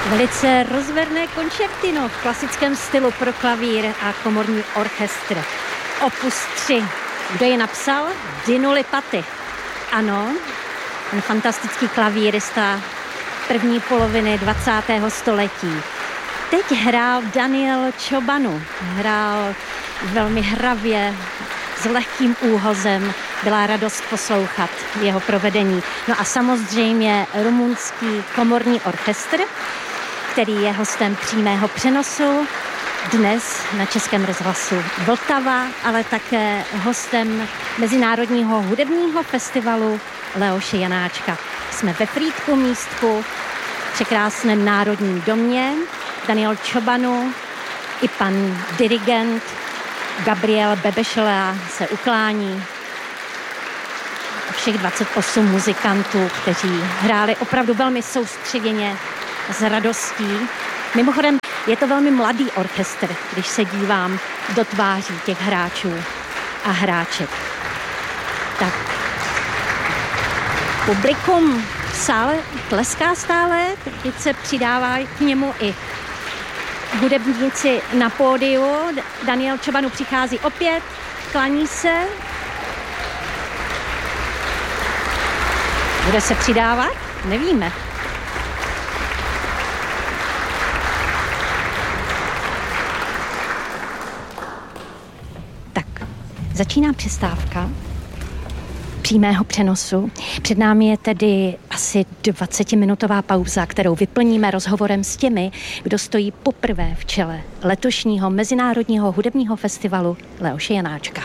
Velice rozverné koncertino v klasickém stylu pro klavír a komorní orchestr. Opus 3. Kdo je napsal? Dinu Lipaty. Ano, ten fantastický klavírista první poloviny 20. století. Teď hrál Daniel Ciobanu. Hrál velmi hravě, s lehkým úhozem. Byla radost poslouchat jeho provedení. No a samozřejmě rumunský komorní orchestr, který je hostem přímého přenosu dnes na Českém rozhlasu Vltava, ale také hostem Mezinárodního hudebního festivalu Leoše Janáčka. Jsme ve Frýdku místku, v překrásném Národním domě. Daniel Ciobanu i pan dirigent Gabriel Bebešela se uklání. Všech 28 muzikantů, kteří hráli opravdu velmi soustředěně s radostí. Mimochodem, je to velmi mladý orchestr, když se dívám do tváří těch hráčů a hráček. Tak. Publikum v sále tleská stále, teď se přidávají k němu i hudebníci na pódiu. Daniel Ciobanu přichází opět, klaní se. Bude se přidávat? Nevíme. Tak, začíná přestávka přímého přenosu. Před námi je tedy asi 20-minutová pauza, kterou vyplníme rozhovorem s těmi, kdo stojí poprvé v čele letošního Mezinárodního hudebního festivalu Leoše Janáčka.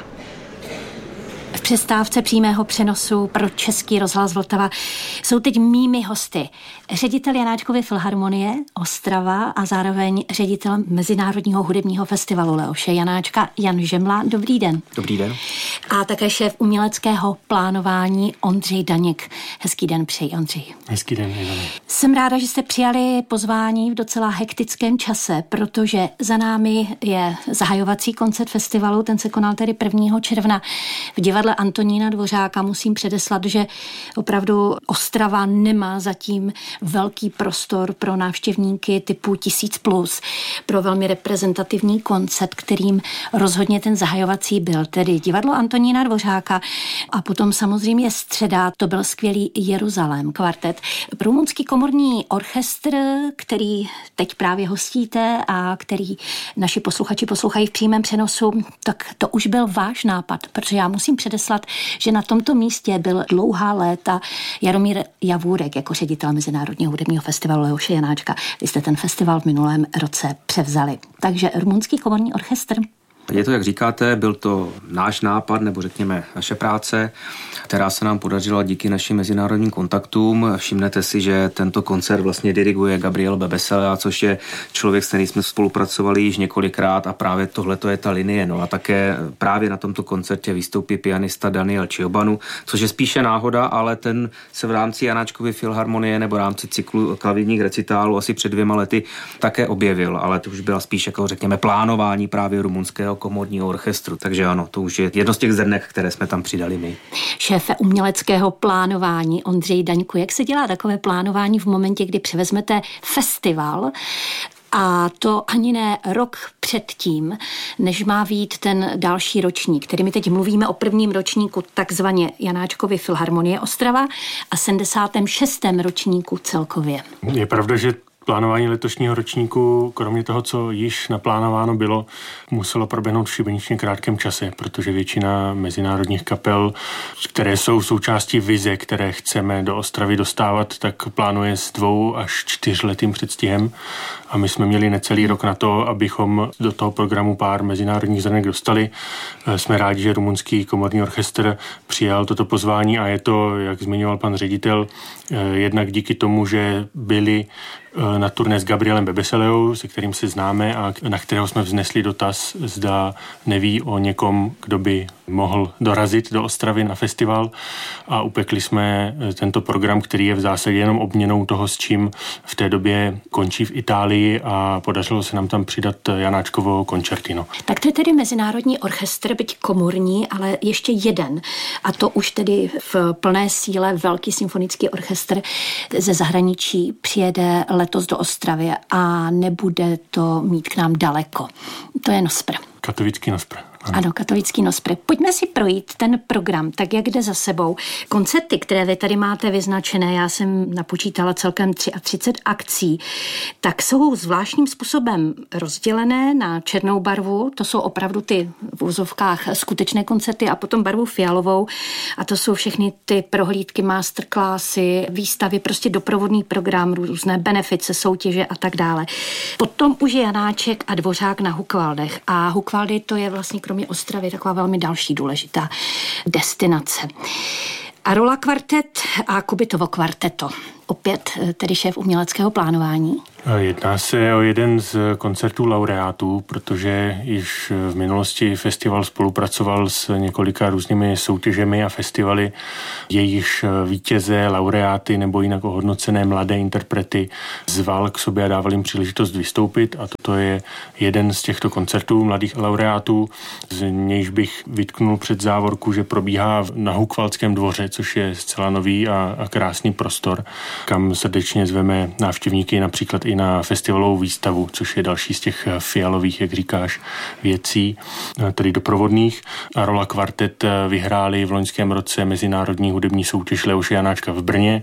V přestávce přímého přenosu pro Český rozhlas Vltava jsou teď mými hosty ředitel Janáčkovy filharmonie Ostrava a zároveň ředitel Mezinárodního hudebního festivalu Leoše Janáčka Jan Žemla. Dobrý den. Dobrý den. A také šéf uměleckého plánování Ondřej Daněk. Hezký den přeji, Ondřej. Hezký den, Ivane. Jsem ráda, že jste přijali pozvání v docela hektickém čase, protože za námi je zahajovací koncert festivalu, ten se konal tedy 1. června v divadle Antonína Dvořáka. Musím předeslat, že opravdu Ostrava nemá zatím velký prostor pro návštěvníky typu 1000+, pro velmi reprezentativní koncert, kterým rozhodně ten zahajovací byl, tedy divadlo Antonína Dvořáka a potom samozřejmě středa, to byl skvělý Jeruzalém kvartet. Rumunský komorní orchestr, který teď právě hostíte a který naši posluchači poslouchají v přímém přenosu, tak to už byl váš nápad, protože já musím předeslat, že na tomto místě byl dlouhá léta Jaromír Javůrek jako ředitel Mezinárodního hudebního festivalu Leoše Janáčka. Vy jste ten festival v minulém roce převzali. Takže rumunský komorní orchestr. Je to, jak říkáte, byl to náš nápad, nebo řekněme naše práce, která se nám podařila díky našim mezinárodním kontaktům. Všimnete si, že tento koncert vlastně diriguje Gabriel Bebešela, což je člověk, s kterým jsme spolupracovali již několikrát a právě tohle je ta linie. No a také právě na tomto koncertě vystoupí pianista Daniel Ciobanu, což je spíše náhoda, ale ten se v rámci Janáčkovy filharmonie nebo v rámci cyklu klavírních recitálů asi před 2 lety také objevil, ale to už byla spíš jako řekněme plánování právě rumunského komorního orchestru. Takže ano, to už je jedno z těch zrnek, které jsme tam přidali my. Šéfe uměleckého plánování Ondřej Daňku, jak se dělá takové plánování v momentě, kdy převezmete festival a to ani ne rok předtím, než má vyjít ten další ročník, který my teď mluvíme o prvním ročníku takzvaně Janáčkovy filharmonie Ostrava a 76. ročníku celkově. Je pravda, že plánování letošního ročníku, kromě toho, co již naplánováno bylo, muselo proběhnout v šibeničně krátkém čase, protože většina mezinárodních kapel, které jsou součástí vize, které chceme do Ostravy dostávat, tak plánuje s 2 až 4 letým předstihem. A my jsme měli necelý rok na to, abychom do toho programu pár mezinárodních zrnek dostali. Jsme rádi, že rumunský komorní orchestr přijal toto pozvání a je to, jak zmiňoval pan ředitel, jednak díky tomu, že byli na turné s Gabrielem Bebešelou, se kterým se známe a na kterého jsme vznesli dotaz, zda neví o někom, kdo by mohl dorazit do Ostravy na festival a upekli jsme tento program, který je v zásadě jenom obměnou toho, s čím v té době končí v Itálii, a podařilo se nám tam přidat Janáčkovo koncertino. Tak to je tedy mezinárodní orchestr, byť komorní, ale ještě jeden. A to už tedy v plné síle velký symfonický orchestr ze zahraničí přijede letos do Ostravy a nebude to mít k nám daleko. To je Nospr. Katolický Nospr. Ano, katolický Nospr. Pojďme si projít ten program, tak jak jde za sebou. Koncerty, které vy tady máte vyznačené, já jsem napočítala celkem 33 akcí, tak jsou zvláštním způsobem rozdělené na černou barvu, to jsou opravdu ty v úzovkách skutečné koncerty, a potom barvu fialovou, a to jsou všechny ty prohlídky, masterclassy, výstavy, prostě doprovodný program, různé benefice, soutěže a tak dále. Potom už je Janáček a Dvořák na Hukvaldech, a Hukvaldy to je vlastně kromě Ostravy taková velmi další důležitá destinace. Arola kvartet a Kubitovo kvarteto. Opět tedy šéf uměleckého plánování. Jedná se o jeden z koncertů laureátů, protože již v minulosti festival spolupracoval s několika různými soutěžemi a festivaly, jejichž vítěze, laureáty nebo jinak ohodnocené mladé interprety zval k sobě a dával jim příležitost vystoupit, a toto je jeden z těchto koncertů mladých laureátů, z nějž bych vytknul před závorku, že probíhá na Hukvaldském dvoře, což je zcela nový a krásný prostor, kam srdečně zveme návštěvníky například i na festivalovou výstavu, což je další z těch fialových, jak říkáš, věcí, tedy doprovodných. Arola kvartet vyhráli v loňském roce mezinárodní hudební soutěž Leoše Janáčka v Brně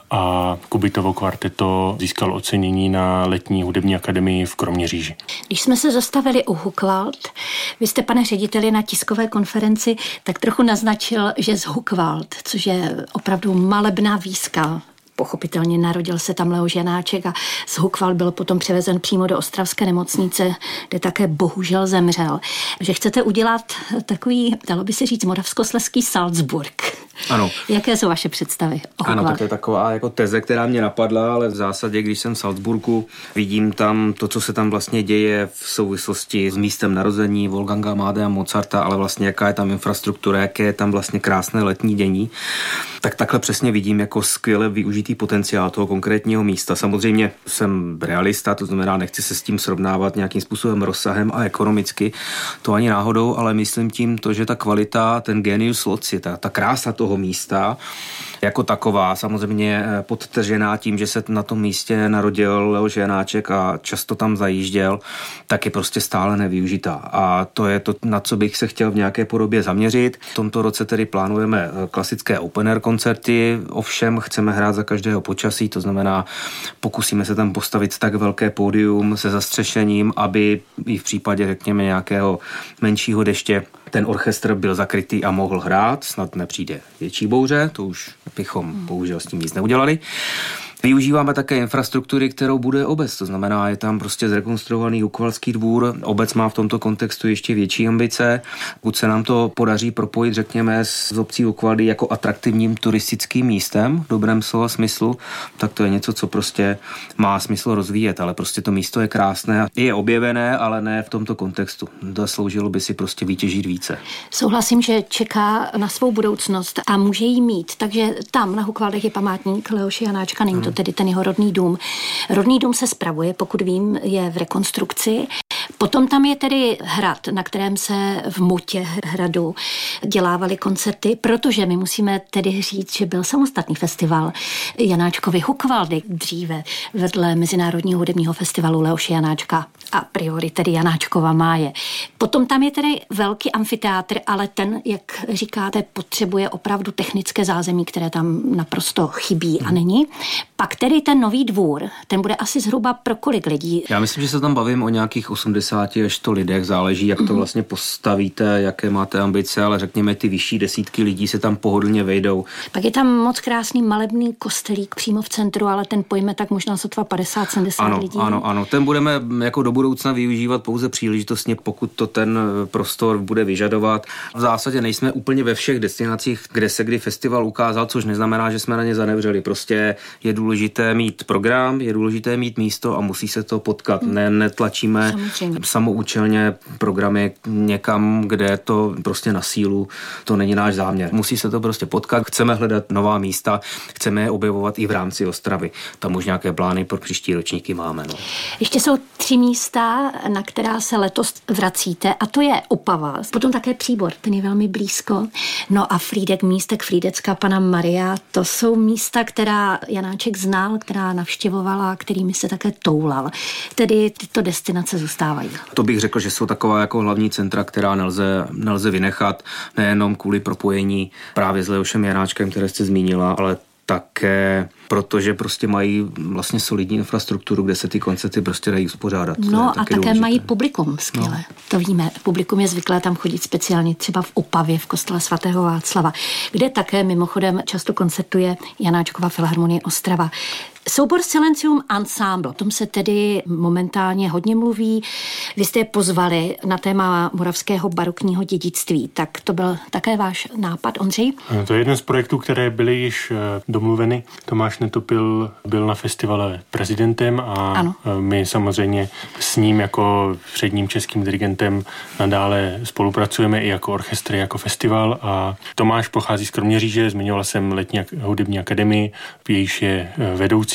a Kubitovo kvarteto získalo ocenění na letní hudební akademii v Kroměříži. Když jsme se zastavili u Hukvald, vy jste, pane řediteli, na tiskové konferenci tak trochu naznačil, že z Hukvald, což je opravdu malebná výska, pochopitelně narodil se tam Leoš Janáček a z Hukvald byl potom převezen přímo do ostravské nemocnice, kde také bohužel zemřel. Že chcete udělat takový, dalo by se říct, moravskoslezský Salzburg. Ano. Jaké jsou vaše představy o Hukvald? Ano, tak to je taková jako teze, která mě napadla, ale v zásadě, když jsem v Salzburgu, vidím tam to, co se tam vlastně děje v souvislosti s místem narození Wolfganga Amadea Mozarta, ale vlastně jaká je tam infrastruktura, jaké je tam vlastně krásné letní dění. Tak takhle přesně vidím jako skvěle využitý potenciál toho konkrétního místa. Samozřejmě jsem realista, to znamená, nechci se s tím srovnávat nějakým způsobem rozsahem a ekonomicky, to ani náhodou, ale myslím tím to, že ta kvalita, ten genius loci, ta krása toho místa jako taková, samozřejmě podtržená tím, že se na tom místě narodil Leoš Janáček a často tam zajížděl, tak je prostě stále nevyužitá. A to je to, na co bych se chtěl v nějaké podobě zaměřit. V tomto roce tedy plánujeme klasické open air koncerty, ovšem chceme hrát za každého počasí, to znamená, pokusíme se tam postavit tak velké pódium se zastřešením, aby i v případě, řekněme, nějakého menšího deště ten orchestr byl zakrytý a mohl hrát, snad nepřijde větší bouře, to už bychom bohužel s tím nic neudělali. Využíváme také infrastruktury, kterou bude obec, to znamená, je tam prostě zrekonstruovaný Hukvaldský dvůr. Obec má v tomto kontextu ještě větší ambice. Pokud se nám to podaří propojit, řekněme, s obcí Hukvaldy jako atraktivním turistickým místem, v dobrém slova smyslu, tak to je něco, co prostě má smysl rozvíjet, ale prostě to místo je krásné, je objevené, ale ne v tomto kontextu. Zasloužilo by si prostě vytěžit více. Souhlasím, že čeká na svou budoucnost a může jí mít, takže tam na Hukvaldech je památník Leoše Janáčka, není to tedy ten jeho rodný dům. Rodný dům se spravuje, pokud vím, je v rekonstrukci. Potom tam je tedy hrad, na kterém se v Motě hradu dělávaly koncerty, protože my musíme tedy říct, že byl samostatný festival Janáčkovy Hukvaldy dříve vedle Mezinárodního hudebního festivalu Leoše Janáčka a priori tedy Janáčkova máje. Potom tam je tedy velký amfiteátr, ale ten, jak říkáte, potřebuje opravdu technické zázemí, které tam naprosto chybí a není. Pak tedy ten nový dvůr, ten bude asi zhruba pro kolik lidí? Já myslím, že se tam bavím o nějakých 80 až 100 lidech, záleží, jak to vlastně postavíte, jaké máte ambice, ale řekněme, ty vyšší desítky lidí se tam pohodlně vejdou. Pak je tam moc krásný malebný kostelík přímo v centru, ale ten pojme tak možná sotva 50-70 lidí. Ano, ten budeme jako do budoucna využívat pouze příležitostně, pokud to ten prostor bude vyžadovat. V zásadě nejsme úplně ve všech destinacích, kde se kdy festival ukázal, což neznamená, že jsme na ně zanevřeli. Prostě je důležité mít program, je důležité mít místo a musí se to potkat. Netlačíme samoučelně programy někam, kde to prostě na sílu, to není náš záměr. Musí se to prostě potkat, chceme hledat nová místa, chceme je objevovat i v rámci Ostravy. Tam už nějaké plány pro příští ročníky máme. No. Ještě jsou 3 místa, na která se letos vracíte, a to je Opava, potom také Příbor, ten je velmi blízko. No a Frýdek, místek Frýdecká Panna Maria, to jsou místa, která Janáček znal, která navštěvovala, kterými se také toulal. Tedy tyto destinace zůstávají. To bych řekl, že jsou taková jako hlavní centra, která nelze vynechat, nejenom kvůli propojení právě s Leošem Janáčkem, které jste zmínila, ale také protože prostě mají vlastně solidní infrastrukturu, kde se ty koncerty prostě dají uspořádat. No a také důležité. Mají publikum skvěle. No. To víme. Publikum je zvyklé tam chodit speciálně třeba v Opavě, v kostele svatého Václava, kde také mimochodem často koncertuje Janáčkova filharmonie Ostrava. Soubor Silencium Ensemble, o tom se tedy momentálně hodně mluví. Vy jste je pozvali na téma moravského barokního dědictví, tak to byl také váš nápad, Ondřej? To je jeden z projektů, které byly již domluveny. Tomáš Netopil byl na festivale prezidentem a ano. My samozřejmě s ním jako předním českým dirigentem nadále spolupracujeme i jako orchestr, jako festival, a Tomáš pochází z Kroměříže, zmiňoval jsem letní hudební akademii, jejíž je vedoucím,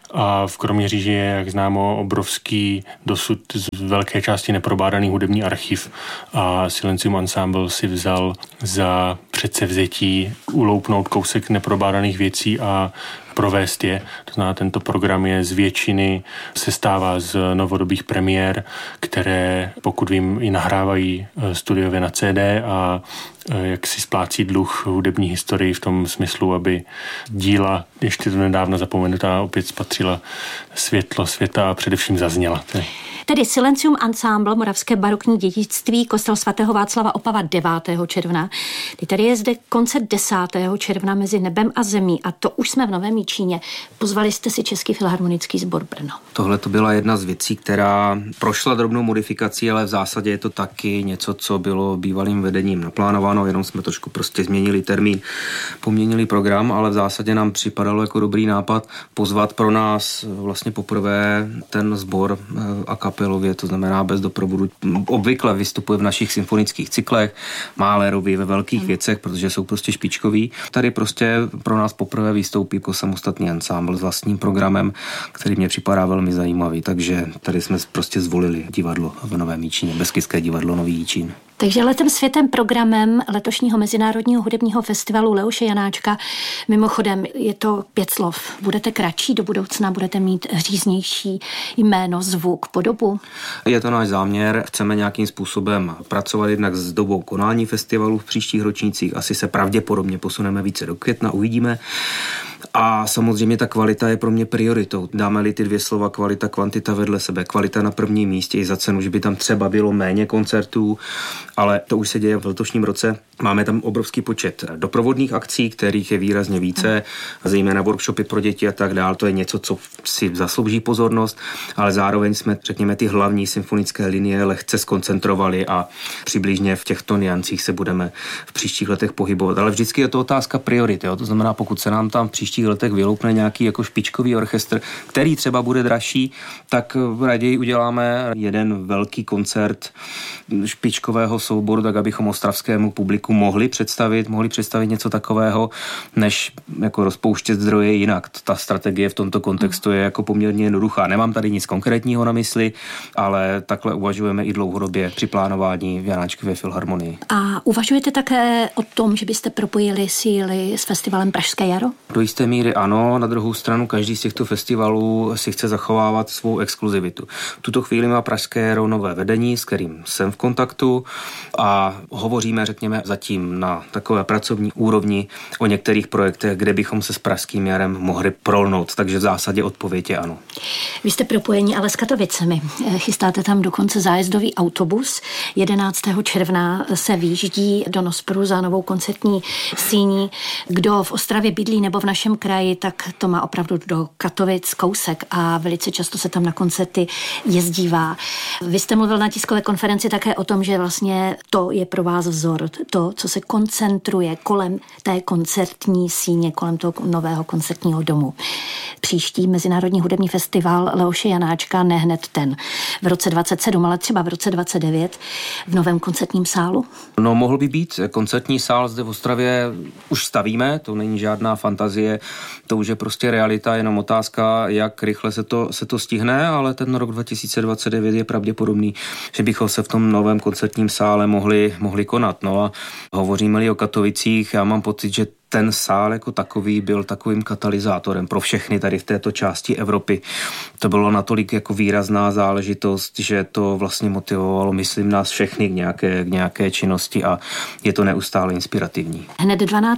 a v Kroměříži je, jak známo, obrovský, dosud z velké části neprobádaný hudební archiv, a Silencium Ensemble si vzal za předsevzetí uloupnout kousek neprobádaných věcí a provést je. To znamená, tento program je z většiny sestává z novodobých premiér, které, pokud vím, i nahrávají studiově na CD a jak si splácí dluh hudební historii v tom smyslu, aby díla ještě to nedávno zapomenutá opět spatřila světlo světa a především zazněla. Tedy Silencium Ensemble, moravské barokní dědictví, kostel svatého Václava, Opava 9. června. Tady je zde koncert 10. června mezi nebem a zemí, a to už jsme v Novém Jičíně. Pozvali jste si Český filharmonický sbor Brno. Tohle to byla jedna z věcí, která prošla drobnou modifikací, ale v zásadě je to taky něco, co bylo bývalým vedením naplánováno, jenom jsme trošku prostě změnili termín, poměnili program, ale v zásadě nám připadalo jako dobrý nápad pozvat pro nás vlastně poprvé ten sbor a kapelově, to znamená bez doprovodu. Obvykle vystupuje v našich symfonických cyklech, Mahlerovi ve velkých věcech, protože jsou prostě špičkoví. Tady prostě pro nás poprvé vystoupí jako samostatný ansámbl s vlastním programem, který mě připadá velmi zajímavý, takže tady jsme prostě zvolili divadlo v Novém Jičíně, Beskydské divadlo Nový Jičín. Takže letem světem programem letošního Mezinárodního hudebního festivalu Leoše Janáčka, mimochodem je to 5 slov. Budete kratší do budoucna, budete mít říznější jméno, zvuk, podobu? Je to náš záměr, chceme nějakým způsobem pracovat jednak s dobou konání festivalu v příštích ročnících, asi se pravděpodobně posuneme více do května, uvidíme. A samozřejmě ta kvalita je pro mě prioritou. Dáme-li ty 2 slova kvalita, kvantita vedle sebe, kvalita na prvním místě i za cenu, že by tam třeba bylo méně koncertů, ale to už se děje v letošním roce. Máme tam obrovský počet doprovodných akcí, kterých je výrazně více, zejména workshopy pro děti a tak dál. To je něco, co si zaslouží pozornost, ale zároveň jsme, řekněme, ty hlavní symfonické linie lehce zkoncentrovali a přibližně v těchto niancích se budeme v příštích letech pohybovat. Ale vždycky je to otázka priority. To znamená, pokud se nám tam v příštích letech vyloupne nějaký jako špičkový orchestr, který třeba bude dražší, tak raději uděláme jeden velký koncert špičkového souboru, tak abychom ostravskému publiku mohli představit něco takového, než jako rozpouštět zdroje jinak. Ta strategie v tomto kontextu je jako poměrně jednoduchá. Nemám tady nic konkrétního na mysli, ale takhle uvažujeme i dlouhodobě při plánování v Janáčkově filharmonii. A uvažujete také o tom, že byste propojili síly s festivalem Pražské jaro? Do jisté míry ano, na druhou stranu každý z těchto festivalů si chce zachovávat svou exkluzivitu. V tuto chvíli má Pražské jaro nové vedení, s kterým jsem v kontaktu a hovoříme, řekněme, zatím na takové pracovní úrovni o některých projektech, kde bychom se s Pražským jarem mohli prolnout, takže v zásadě odpověď je ano. Vy jste propojeni ale s Katovicemi. Chystáte tam dokonce zájezdový autobus. 11. června se vyjíždí do Nosporu za novou koncertní síní. Kdo v Ostravě bydlí nebo v našem kraji, tak to má opravdu do Katovic kousek a velice často se tam na koncerty jezdívá. Vy jste mluvil na tiskové konferenci také o tom, že vlastně to je pro vás vzor, to, co se koncentruje kolem té koncertní síně, kolem toho nového koncertního domu. Příští Mezinárodní hudební festival Leoše Janáčka, ne hned ten v roce 27, ale třeba v roce 29 v novém koncertním sálu? No, mohl by být. Koncertní sál zde v Ostravě už stavíme, to není žádná fantazie, to už je prostě realita, jenom otázka, jak rychle se to stihne, ale ten rok 2029 je pravděpodobný, že bychom se v tom novém koncertním sále mohli konat. No a hovoříme-li o Katovicích, já mám pocit, že ten sál jako takový byl takovým katalyzátorem pro všechny tady v této části Evropy. To bylo natolik jako výrazná záležitost, že to vlastně motivovalo, myslím, nás všechny k nějaké činnosti a je to neustále inspirativní. Hned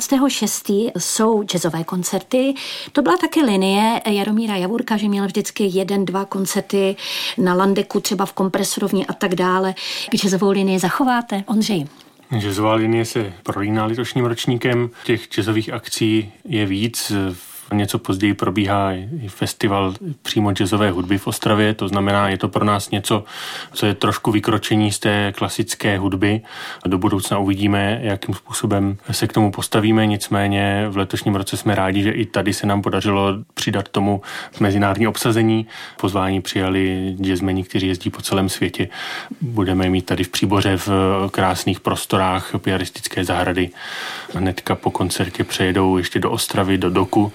12.6. jsou jazzové koncerty. To byla taky linie Jaromíra Javurka, že měl vždycky 1-2 koncerty na Landeku, třeba v Kompresorovně a tak dále. Jazzovou linii zachováte, Ondřej? Jazzová linie se prolíná letošním ročníkem. Těch jazzových akcí je víc. Něco později probíhá i festival přímo jazzové hudby v Ostravě, to znamená, je to pro nás něco, co je trošku vykročení z té klasické hudby. Do budoucna uvidíme, jakým způsobem se k tomu postavíme, nicméně v letošním roce jsme rádi, že i tady se nám podařilo přidat tomu mezinárodní obsazení. Pozvání přijali jazzmeni, kteří jezdí po celém světě. Budeme mít tady v Příboře v krásných prostorách piaristické zahrady. Hnedka po koncertě přejedou ještě do Ostravy, do Doku,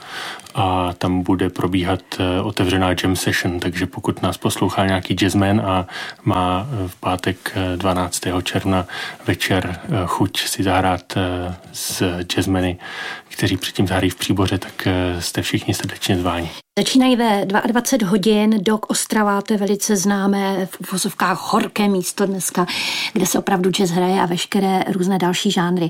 a tam bude probíhat otevřená jam session, takže pokud nás poslouchá nějaký jazzman a má v pátek 12. června večer chuť si zahrát s jazzmeny, kteří předtím zahrají v Příboře, tak jste všichni srdečně zváni. Začínají ve 22 hodin, Dok Ostrava, to je velice známé v uvozovkách horké místo dneska, kde se opravdu jazz hraje a veškeré různé další žánry.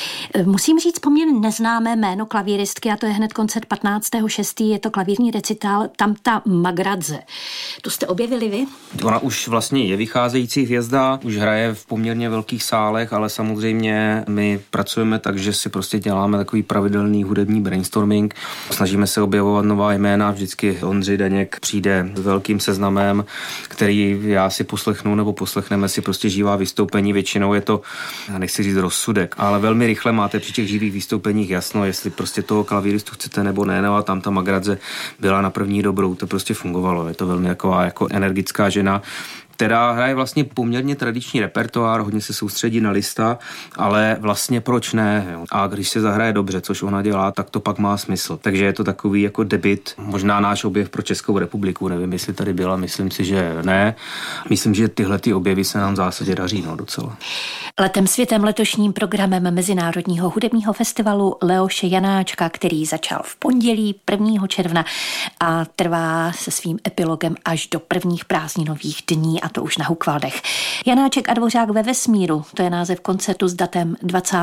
Musím říct poměrně neznámé jméno klavíristky a to je hned koncert 15.6. Je to klavírní recitál Tamta Magradze. To jste objevili vy? Ona už vlastně je vycházející hvězda, už hraje v poměrně velkých sálech, ale samozřejmě my pracujeme tak, že si prostě děláme takový pravidelný hudební brainstorming. Snažíme se objevovat nová jména. Vždycky Ondřej Daněk přijde s velkým seznamem, který já si poslechnu nebo poslechneme si prostě živá vystoupení. Většinou je to, já nechci říct rozsudek, ale velmi rychle máte při těch živých vystoupeních jasno, jestli prostě toho klavíristu chcete nebo ne. No a tam ta Magradze byla na první dobrou, to prostě fungovalo. Je to velmi jako energická žena, která hraje vlastně poměrně tradiční repertoár, hodně se soustředí na lista, ale vlastně proč ne? Jo? A když se zahraje dobře, což ona dělá, tak to pak má smysl. Takže je to takový jako debut, možná náš objev pro Českou republiku, nevím, jestli tady byla, myslím si, že ne. Myslím, že tyhle ty objevy se nám v zásadě daří, docela. Letem světem letošním programem Mezinárodního hudebního festivalu Leoše Janáčka, který začal v pondělí 1. června a trvá se svým epilogem až do prvních prázdninových dní, a to už na Hukvaldech. Janáček a Dvořák ve vesmíru, to je název koncertu s datem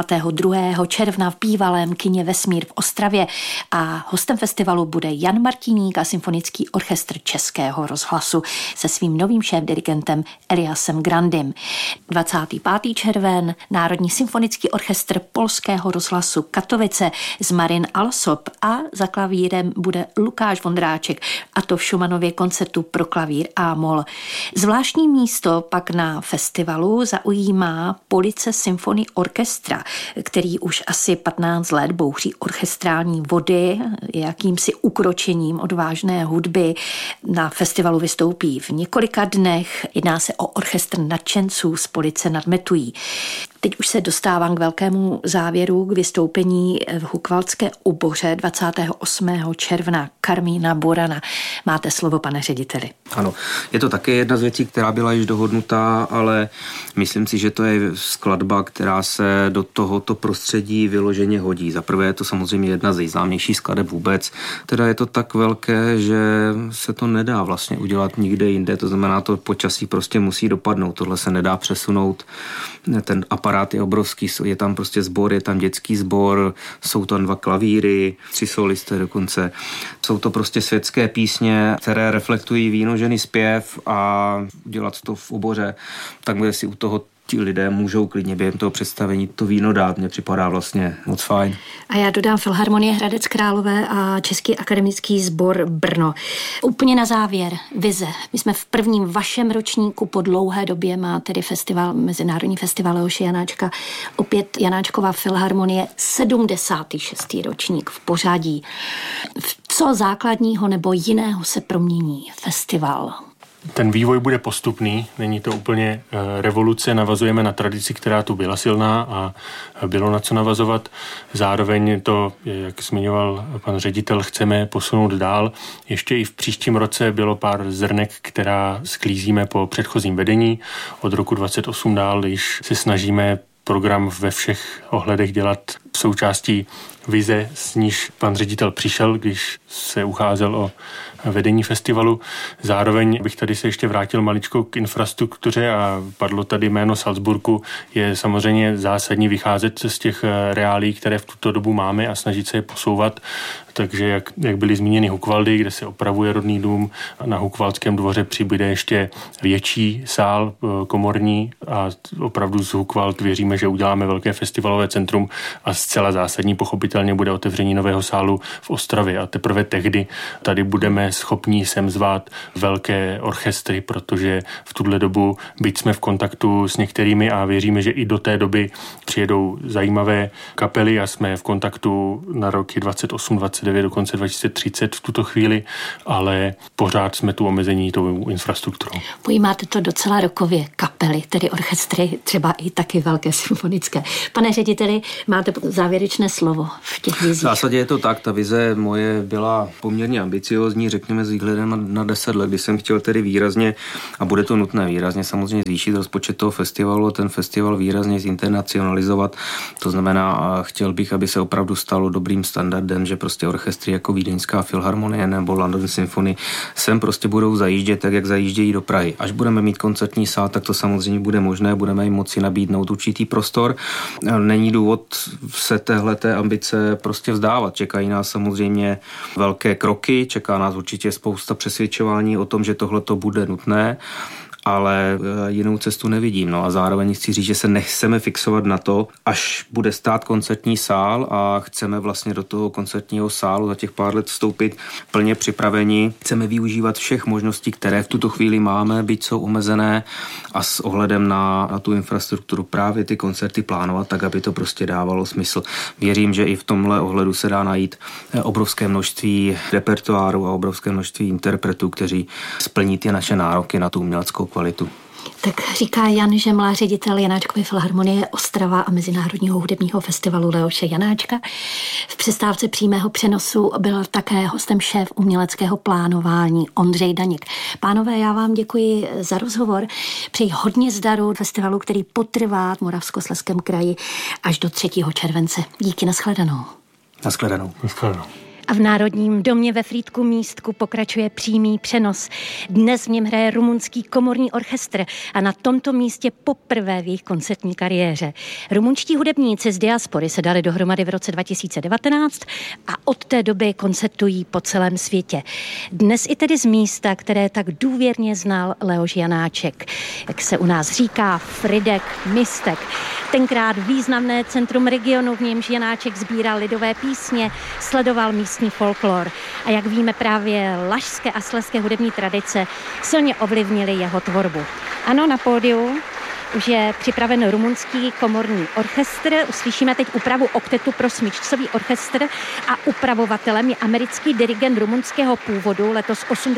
22. června v bývalém kině Vesmír v Ostravě a hostem festivalu bude Jan Martiník a Symfonický orchestr Českého rozhlasu se svým novým šéfdirigentem Eliasem Grandym. 25. červen Národní symfonický orchestr Polského rozhlasu Katovice z Marin Alsop a za klavírem bude Lukáš Vondráček, a to v Schumannově koncertu pro klavír a mol. Zvláštní místo pak na festivalu zaujímá Police Symphony Orchestra, který už asi 15 let bouří orchestrální vody jakýmsi ukročením odvážné hudby. Na festivalu vystoupí v několika dnech. Jedná se o orchestr nadšenců z Police nad Metují. Teď už se dostávám k velkému závěru, k vystoupení v Hukvaldské Uboře 28. června Karmína Borana. Máte slovo, pane řediteli. Ano, je to také jedna z věcí, která byla již dohodnutá, ale myslím si, že to je skladba, která se do tohoto prostředí vyloženě hodí. Za prvé je to samozřejmě jedna z nejznámějších skladeb vůbec. Teda je to tak velké, že se to nedá vlastně udělat nikde jinde, to znamená, to počasí prostě musí dopadnout. Tohle se nedá přesunout. Ten aparát je obrovský, je tam prostě sbor, je tam dětský sbor, jsou tam 2 klavíry, 3 solisté dokonce. Jsou to prostě světské písně, které reflektují výnožený zpěv a dělat to v Uboře, tak si u toho ti lidé můžou klidně během toho představení to víno dát. Mně připadá vlastně moc fajn. A já dodám Filharmonie Hradec Králové a Český akademický sbor Brno. Úplně na závěr, vize. My jsme v prvním vašem ročníku po dlouhé době má tedy festival, Mezinárodní festival Leoše Janáčka, opět Janáčkova filharmonie, 76. ročník v pořadí. V co základního nebo jiného se promění festival? Ten vývoj bude postupný, není to úplně revoluce, navazujeme na tradici, která tu byla silná a bylo na co navazovat. Zároveň to, jak zmiňoval pan ředitel, chceme posunout dál. Ještě i v příštím roce bylo pár zrnek, která sklízíme po předchozím vedení. Od roku 28 dál již se snažíme program ve všech ohledech dělat součástí vize, s níž pan ředitel přišel, když se ucházel o vedení festivalu. Zároveň bych tady se ještě vrátil maličko k infrastruktuře a padlo tady jméno Salzburgu. Je samozřejmě zásadní vycházet z těch reálí, které v tuto dobu máme a snažit se je posouvat. Takže jak byly zmíněny Hucqualdy, kde se opravuje rodný dům, na Hucqualdském dvoře přibude ještě větší sál komorní a opravdu z Hucquald věříme, že uděláme velké festivalové centrum a zcela zásadní pochopitelně bude otevření nového sálu v Ostravě a teprve tehdy tady budeme schopní sem zvát velké orchestry, protože v tuhle dobu, byť jsme v kontaktu s některými a věříme, že i do té doby přijedou zajímavé kapely a jsme v kontaktu na roky 28, 29, dokonce 2030 v tuto chvíli, ale pořád jsme tu omezení tou infrastrukturou. Pojímáte to docela rokově, kapely, tedy orchestry, třeba i taky velké symfonické. Pane řediteli, máte závěrečné slovo v těch vizích? V zásadě je to tak, ta vize moje byla poměrně ambiciózní, řekněme s výhledem na 10 let, kdy jsem chtěl tedy výrazně, a bude to nutné výrazně samozřejmě zvýšit rozpočet toho festivalu a ten festival výrazně zinternacionalizovat. To znamená, chtěl bych, aby se opravdu stalo dobrým standardem, že prostě orchestry jako Vídeňská filharmonie nebo London Symphony sem prostě budou zajíždět tak, jak zajíždějí do Prahy. Až budeme mít koncertní sál, tak to samozřejmě bude možné, budeme jim moci nabídnout určitý prostor. Není důvod se téhleté ambice prostě vzdávat. Čekají nás samozřejmě velké kroky, čeká nás určitě spousta přesvědčování o tom, že tohleto bude nutné, ale jinou cestu nevidím. No a zároveň chci říct, že se nechceme fixovat na to, až bude stát koncertní sál a chceme vlastně do toho koncertního sálu za těch pár let vstoupit plně připraveni. Chceme využívat všech možností, které v tuto chvíli máme, byť jsou omezené a s ohledem na tu infrastrukturu právě ty koncerty plánovat tak, aby to prostě dávalo smysl. Věřím, že i v tomhle ohledu se dá najít obrovské množství repertoáru a obrovské množství interpretů, kteří splní ty naše nároky na tu uměleckou kvalitu. Tak říká Jan Žemla, ředitel Janáčkovy filharmonie Ostrava a Mezinárodního hudebního festivalu Leoše Janáčka. V přestávce přímého přenosu byl také hostem šéf uměleckého plánování Ondřej Daněk. Pánové, já vám děkuji za rozhovor. Přeji hodně zdaru festivalu, který potrvá v Moravskoslezském kraji až do 3. července. Díky, nashledanou. Nashledanou. A v Národním domě ve Frýdku Místku pokračuje přímý přenos. Dnes v něm hraje rumunský komorní orchestr a na tomto místě poprvé v jejich koncertní kariéře. Rumunští hudebníci z diaspory se dali dohromady v roce 2019 a od té doby koncertují po celém světě. Dnes i tedy z místa, které tak důvěrně znal Leoš Janáček. Jak se u nás říká, Frýdek Místek. Tenkrát významné centrum regionu, v němž Janáček sbíral lidové písně, sledoval místní folklor. A jak víme, právě lašské a slezské hudební tradice silně ovlivnily jeho tvorbu. Ano, na pódiu už je připraven rumunský komorní orchestr. Uslyšíme teď úpravu oktetu pro smyčcový orchestr a upravovatelem je americký dirigent rumunského původu, letos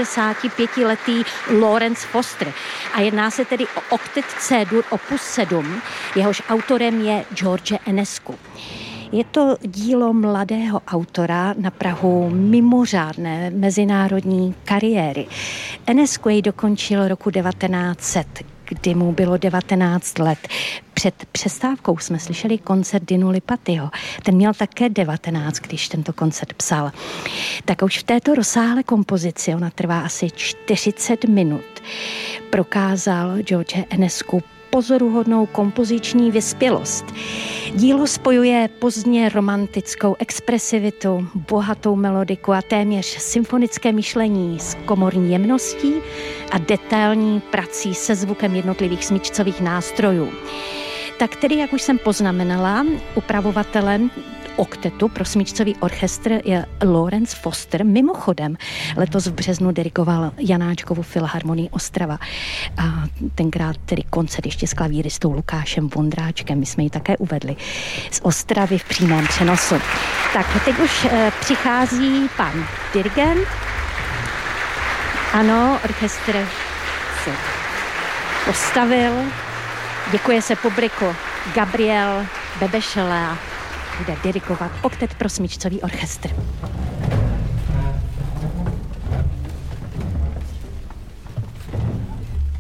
85letý Lawrence Foster. A jedná se tedy o oktet C-dur opus 7, jehož autorem je George Enescu. Je to dílo mladého autora na prahu mimořádné mezinárodní kariéry. Enescu jej dokončil roku 1900, kdy mu bylo 19 let. Před přestávkou jsme slyšeli koncert Dinu Lipatyho. Ten měl také 19, když tento koncert psal. Tak už v této rozsáhlé kompozici, ona trvá asi 40 minut, prokázal George Enescu pozoruhodnou kompoziční vyspělost. Dílo spojuje pozdně romantickou expresivitu, bohatou melodiku a téměř symfonické myšlení s komorní jemností a detailní prací se zvukem jednotlivých smyčcových nástrojů. Tak tedy, jak už jsem poznamenala, upravovatelem oktetu pro smyčcový orchestr je Lawrence Foster. Mimochodem, letos v březnu dirigoval Janáčkovu filharmonii Ostrava. A tenkrát tedy koncert ještě s klavíristou Lukášem Vondráčkem. My jsme ji také uvedli z Ostravy v přímém přenosu. Tak teď už přichází pan dirigent. Ano, orchestr se postavil. Děkuje se publiku. Gabriel Bebešela bude dirigovat oktet pro smyčcový orchestr.